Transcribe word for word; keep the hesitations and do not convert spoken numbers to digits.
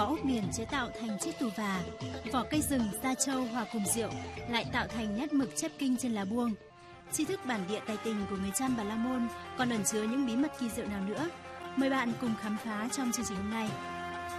Vỏ ốc biển chế tạo thành chiếc tù và, vỏ cây rừng, da trâu hòa cùng rượu lại tạo thành nét mực chép kinh trên lá buông. Tri thức bản địa tài tình của người Chăm Bà La Môn còn ẩn chứa những bí mật kỳ diệu nào nữa? Mời bạn cùng khám phá trong chương trình hôm nay.